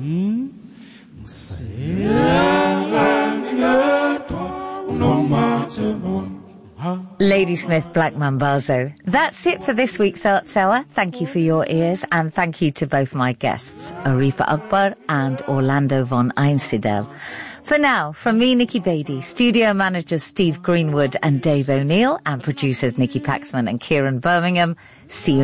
Ladysmith Black Mambazo. That's it for this week's Arts Hour. Thank you for your ears, and thank you to both my guests, Arifa Akbar and Orlando von Einsiedel. For now, from me, Nikki Beattie, studio managers Steve Greenwood and Dave O'Neill, and producers Nikki Paxman and Kieran Birmingham, see you